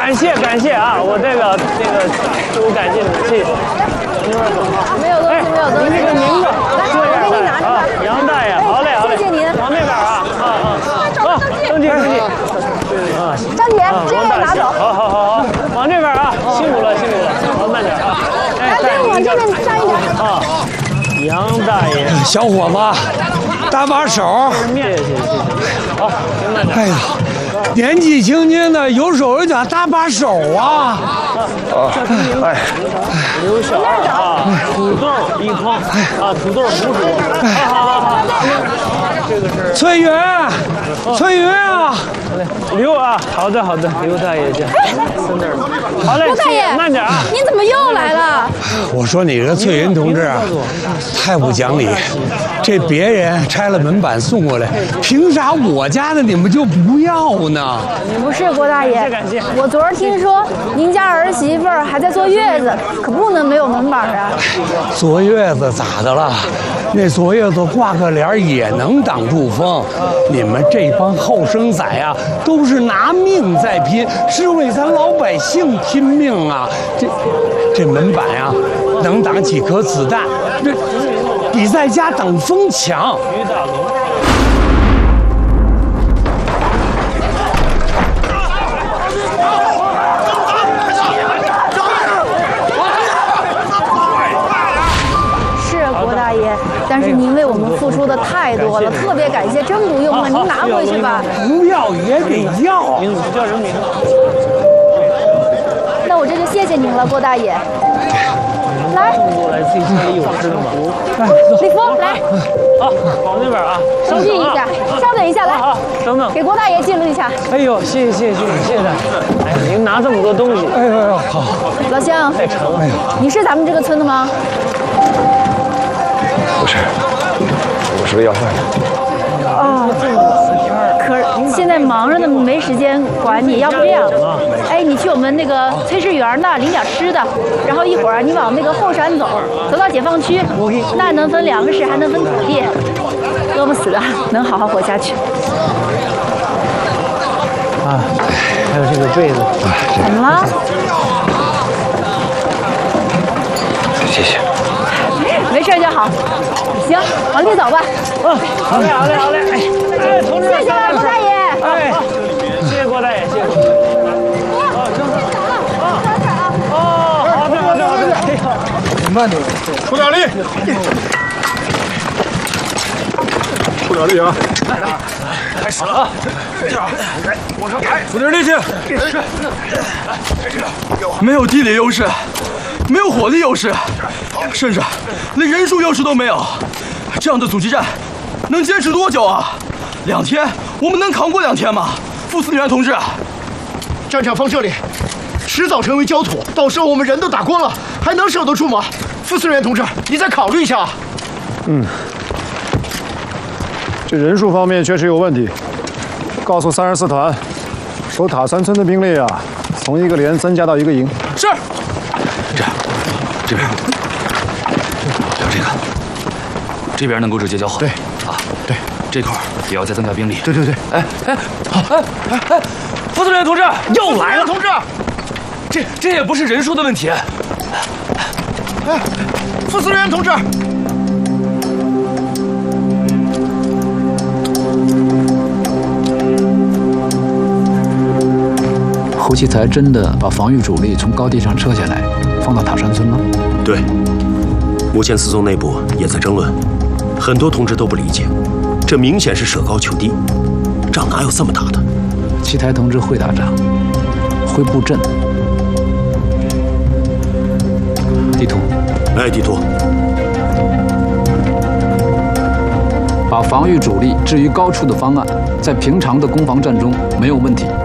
感谢啊！我这个都感谢你们，谢谢。 没有东西，没有东西。 这个名字， 来，我给你拿着吧。 杨大爷，好嘞， 谢谢您。 往那边啊，登记。 张姐，这个拿走。 好，往这边啊，辛苦了，好，慢点啊。 来，对，往这边站一点。 啊，杨大爷， 小伙子，搭把手。 谢谢。好，慢点。 哎呀，年纪轻轻的，有手有脚，搭把手啊！ 刘小二啊，土豆一筐啊，土豆50多。好，这个是翠云啊！ 刘啊，好的，刘大爷家，在那儿。好嘞， 刘大爷， 慢点啊！ 您怎么又来了？ 我说你这翠云同志啊，太不讲理！这别人拆了门板送过来，凭啥我家的你们就不要呢？ 不是郭大爷， 感谢。 我昨儿听说您家儿媳妇还在坐月子，可不能没有门板啊。 坐月子咋的了？那坐月子挂个帘也能挡住风。你们这帮后生仔啊，都是拿命在拼，是为咱老百姓拼命啊！这门板啊，能挡几颗子弹，这比在家等风强。 于大龙。 但是您为我们付出的太多了，特别感谢，真不用了，您拿回去吧。 不要也得要。 名字叫什么名字？ 那我这就谢谢您了，郭大爷。来， 来自己家里有吃的吗？ 李福，来。 好，往那边啊。 收记一下，稍等一下，来。 好，等， 给郭大爷记录一下。 哎呦，谢谢他。哎，您拿这么多东西。 哎呦，好。 老乡， 太沉了。 你是咱们这个村的吗？ 不是，我是个要饭的。 哦，可是现在忙着呢，没时间管你。要不这样，哎，你去我们那个炊事园那领点吃的，然后一会儿你往那个后山走到解放区，那能分粮食，还能分土地，饿不死的，能好好活下去。 啊，还有这个被子。 怎么了？ 谢谢。 没事就好。行，往里走吧。 好嘞。哎，同志， 谢谢了，郭大爷。 哎，谢谢郭大爷，谢谢。好， 慢点，出点力，出点力啊！ 开始了啊！ 往上抬，出点力气。没有地理优势，没有火力优势，甚至连人数优势都没有。这样的阻击战能坚持多久啊？2天，我们能扛过2天吗？副司令员同志， 战场放这里，迟早成为焦土，到时候我们人都打光了，还能守得住吗？副司令员同志，你再考虑一下。 这人数方面确实有问题。告诉34团，守塔山村的兵力啊，从1个连增加到1个营。 是。这边，还有这个，这边能够直接交火。 对， 啊，对，这块也要再增加兵力。 对。 哎，副司令员同志又来了，同志，这也不是人数的问题。 哎，副司令员同志。 胡奇才真的把防御主力从高地上撤下来，放到塔山村了？ 对，目前四纵内部也在争论，很多同志都不理解，这明显是舍高求低，仗哪有这么打的？ 奇才同志会打仗，会布阵。地图。 哎，地图。 把防御主力置于高处的方案，在平常的攻防战中没有问题。